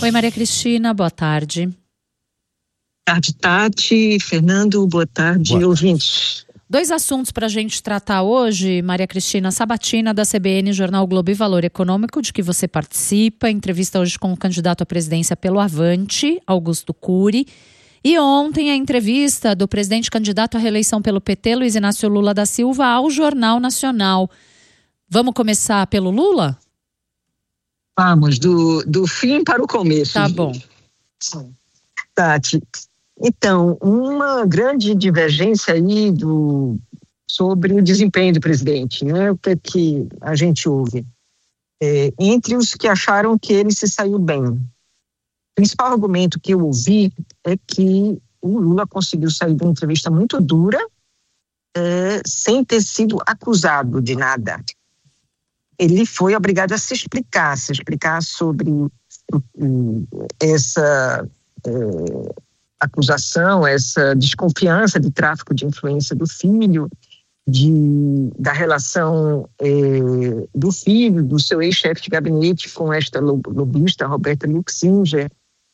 Oi, Maria Cristina, boa tarde. Boa tarde, Tati. Fernando, boa tarde, ouvintes. 2 assuntos para a gente tratar hoje, Maria Cristina. Sabatina da CBN, Jornal Globo e Valor Econômico, de que você participa. Entrevista hoje com o candidato à presidência pelo Avante, Augusto Cury. E ontem a entrevista do presidente candidato à reeleição pelo PT, Luiz Inácio Lula da Silva, ao Jornal Nacional. Vamos começar pelo Lula? Vamos, do fim para o começo. Tá bom. Tati, então, uma grande divergência aí sobre o desempenho do presidente, né? O que a gente ouve? Entre os que acharam que ele se saiu bem. O principal argumento que eu ouvi é que o Lula conseguiu sair de uma entrevista muito dura, sem ter sido acusado de nada. Ele foi obrigado a se explicar sobre essa acusação, essa desconfiança de tráfico de influência do filho, da relação do filho, do seu ex-chefe de gabinete com esta lobista, Roberta Luxinger,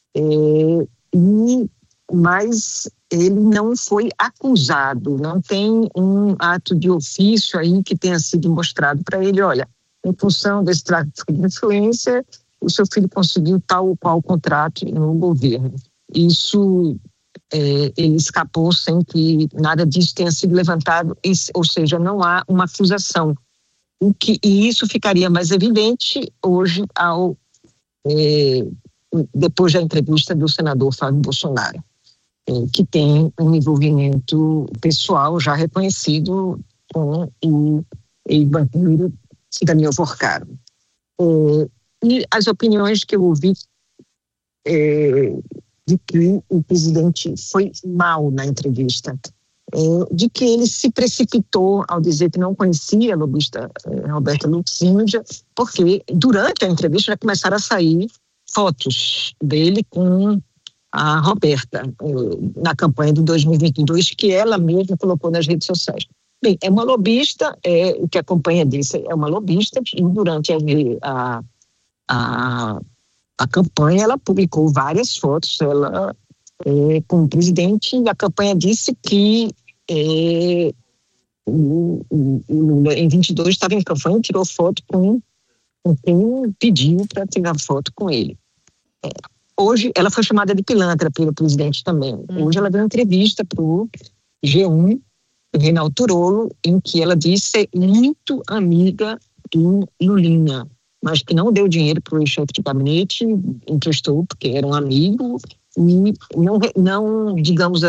mas ele não foi acusado, não tem um ato de ofício aí que tenha sido mostrado para ele, olha, em função desse tráfico de influência, o seu filho conseguiu tal ou qual contrato no governo. Isso, ele escapou sem que nada disso tenha sido levantado, ou seja, não há uma acusação. E isso ficaria mais evidente hoje, depois da entrevista do senador Fábio Bolsonaro, que tem um envolvimento pessoal já reconhecido com o ex-banqueiro Daniel Porcaro. E as opiniões que eu ouvi de que o presidente foi mal na entrevista, de que ele se precipitou ao dizer que não conhecia a lobista Roberta Luxinger, porque durante a entrevista já começaram a sair fotos dele com a Roberta na campanha de 2022, que ela mesma colocou nas redes sociais. Bem, é uma lobista, o que a campanha disse é uma lobista, e durante a campanha ela publicou várias fotos com o presidente, e a campanha disse que o Lula em 22 estava em campanha e tirou foto com quem pediu para tirar foto com ele. Hoje ela foi chamada de pilantra pelo presidente também. Hoje ela deu uma entrevista para o G1, o Reinaldo Turolo, em que ela disse ser muito amiga do Lulinha, mas que não deu dinheiro para o ex-chefe de gabinete, emprestou porque era um amigo, e não digamos